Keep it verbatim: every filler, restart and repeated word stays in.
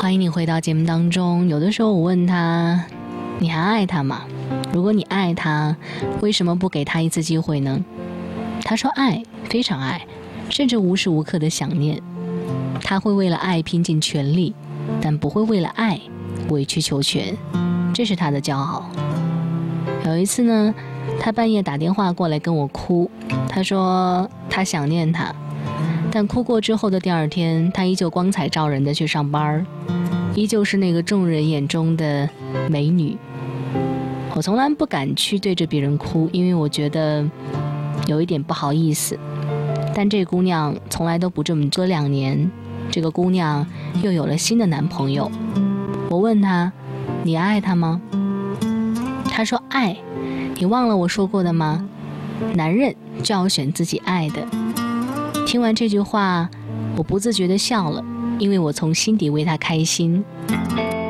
欢迎你回到节目当中。有的时候我问他，你还爱他吗？如果你爱他，为什么不给他一次机会呢？他说爱，非常爱，甚至无时无刻的想念。他会为了爱拼尽全力，但不会为了爱委曲求全，这是他的骄傲。有一次呢，他半夜打电话过来跟我哭，他说他想念他，但哭过之后的第二天，他依旧光彩照人的去上班，依旧是那个众人眼中的美女。我从来不敢去对着别人哭，因为我觉得有一点不好意思。但这姑娘从来都不这么做。两年，这个姑娘又有了新的男朋友。我问她，你爱他吗？她说爱。你忘了我说过的吗？男人就要选自己爱的。听完这句话，我不自觉地笑了，因为我从心底为她开心。